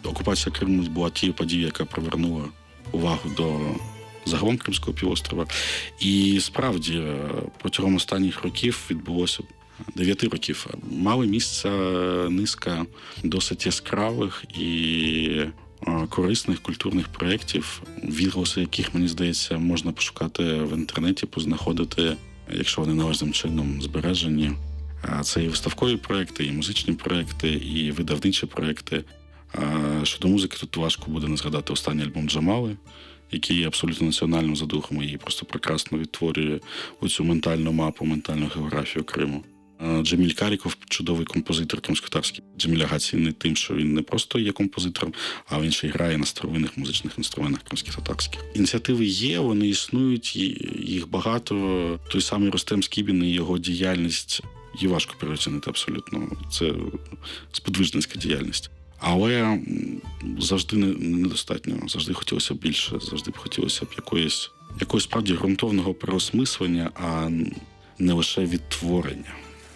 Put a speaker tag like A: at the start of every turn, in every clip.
A: окупація Криму була тією подією, яка привернула увагу до загалом Кримського півострова. І справді протягом останніх років відбулося 9 років. Мали місце низка досить яскравих і корисних культурних проєктів, відголоси яких, мені здається, можна пошукати в інтернеті, познаходити, якщо вони належним чином збережені. Це і виставкові проєкти, і музичні проєкти, і видавничі проєкти. Щодо музики, тут важко буде не згадати останній альбом Джамали, який є абсолютно національним за духом і просто прекрасно відтворює оцю ментальну мапу, ментальну географію Криму. Джеміль Каріков – чудовий композитор кримськотатарський. Джеміль Ага цінний тим, що він не просто є композитором, а він ще й грає на старовинних музичних інструментах кримськотатарських. Ініціативи є, вони існують, їх багато. Той самий Рустем Скібін і його діяльність її важко переоцінити абсолютно. Це сподвижницька діяльність. Але завжди недостатньо, завжди хотілося б більше, завжди б хотілося б якоїсь справді ґрунтовного переосмислення, а не лише відтворення.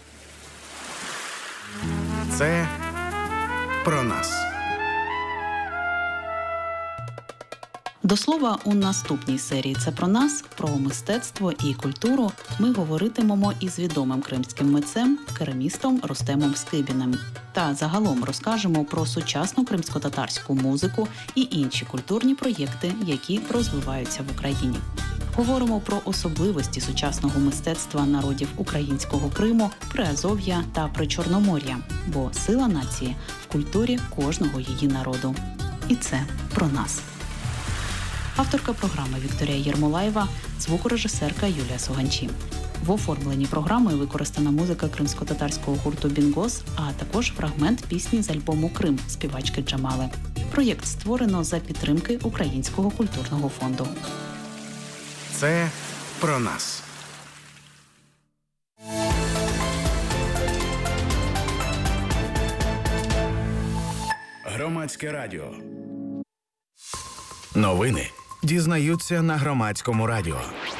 B: Це про нас.
C: До слова, у наступній серії «Це про нас», про мистецтво і культуру ми говоритимемо із відомим кримським митцем, керамістом Рустемом Скибіним. Та загалом розкажемо про сучасну кримськотатарську музику і інші культурні проєкти, які розвиваються в Україні. Говоримо про особливості сучасного мистецтва народів українського Криму, Приазов'я та Причорномор'я, бо сила нації в культурі кожного її народу. І це про нас. Авторка програми Вікторія Єрмолаєва, звукорежисерка Юлія Суганчі. В оформленні програми використана музика кримськотатарського гурту «Бінгос», а також фрагмент пісні з альбому «Крим» співачки Джамали. Проєкт створено за підтримки Українського культурного фонду.
B: Це про нас. Громадське радіо. Новини дізнаються на Громадському радіо.